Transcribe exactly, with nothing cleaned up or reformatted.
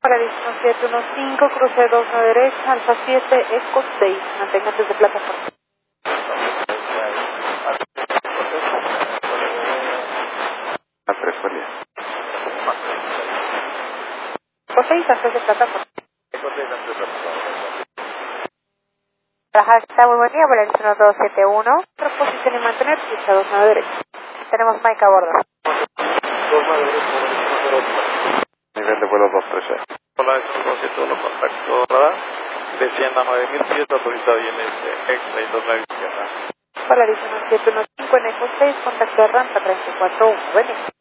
Paradiso siete uno cinco, cruce dos nueve derecha, Alfa siete, Eco seis, manténgase de plataforma. A tres folias. Eco seis, antes de plataforma. Eco seis antes de plataforma. Está muy buen día, Paradiso uno dos siete uno, proposición y mantener, pista dos nueve derecha. Tenemos Mike a bordo. dos nueve derecha, nivel de vuelo dos tres seis. Hola, es uno dos siete uno, contacto radar. Descienda nueve mil pies, autorizado y en este X-Ray dos nueve izquierda. Paradiso siete uno cinco, en Eco seis, contacto de rampa treinta y cuatro uno, buen día.